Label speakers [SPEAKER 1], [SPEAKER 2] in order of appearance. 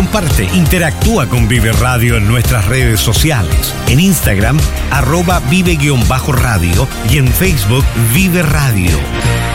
[SPEAKER 1] comparte, interactúa con Vive Radio en nuestras redes sociales. En Instagram, @vive_radio y en Facebook, Vive Radio.